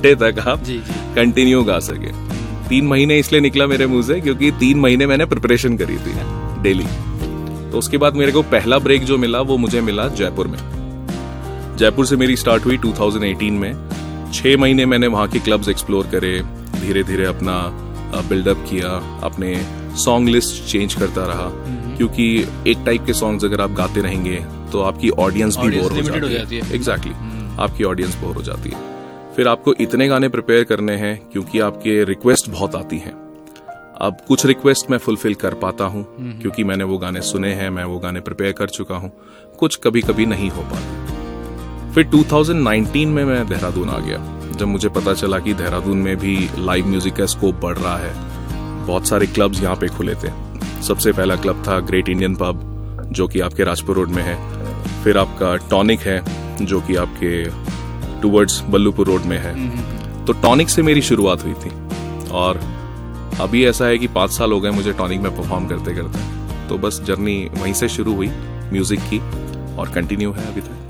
घंटे तक आप कंटिन्यू गा सके। 3 महीने इसलिए निकला मेरे मुंह से क्योंकि 3 महीने मैंने प्रिपरेशन करी थी डेली। तो उसके बाद मेरे को पहला ब्रेक जो मिला वो मुझे मिला जयपुर में। जयपुर से मेरी स्टार्ट हुई 2018 में। 6 महीने मैंने वहाँ के क्लब्स एक्सप्लोर करे, धीरे धीरे अपना बिल्डअप किया, अपने सॉन्ग लिस्ट चेंज करता रहा, क्योंकि एक टाइप के सॉन्ग्स अगर आप गाते रहेंगे तो आपकी ऑडियंस भी बोर हो जाती है। एग्जैक्टली, आपकी ऑडियंस बोर हो जाती है। फिर आपको इतने गाने प्रिपेयर करने हैं क्योंकि आपके रिक्वेस्ट बहुत आती हैं। अब कुछ रिक्वेस्ट मैं फुलफिल कर पाता हूँ क्योंकि मैंने वो गाने सुने हैं, मैं वो गाने प्रिपेयर कर चुका हूँ। कुछ कभी कभी नहीं हो पाते। फिर 2019 में मैं देहरादून आ गया, जब मुझे पता चला कि देहरादून में भी लाइव म्यूजिक का स्कोप बढ़ रहा है। बहुत सारे क्लब्स यहाँ पे खुले थे। सबसे पहला क्लब था ग्रेट इंडियन पब, जो कि आपके राजपुर रोड में है। फिर आपका टॉनिक है, जो कि आपके टुवर्ड्स बल्लूपुर रोड में है। तो टॉनिक से मेरी शुरुआत हुई थी और अभी ऐसा है कि 5 साल हो गए मुझे टॉनिक में परफॉर्म करते करते। तो बस जर्नी वहीं से शुरू हुई म्यूजिक की और कंटिन्यू है अभी तक।